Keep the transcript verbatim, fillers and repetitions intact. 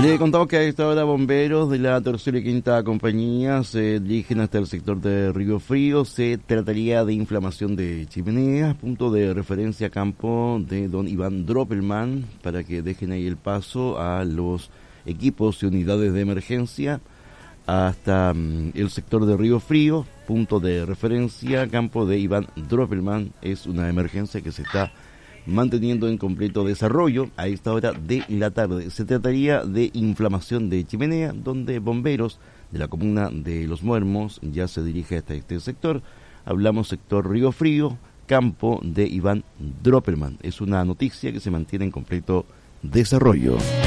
Le contamos que a esta hora bomberos de la tercera y quinta compañía se dirigen hasta el sector de Río Frío. Se trataría de inflamación de chimeneas, punto de referencia campo de don Iván Droppelman, para que dejen ahí el paso a los equipos y unidades de emergencia hasta um, el sector de Río Frío, punto de referencia campo de Iván Droppelman. Es una emergencia que se está manteniendo en completo desarrollo a esta hora de la tarde. Se trataría de inflamación de chimenea, donde bomberos de la comuna de Los Muermos ya se dirige hasta este sector. Hablamos sector Río Frío, campo de Iván Droppelman. Es una noticia que se mantiene en completo desarrollo.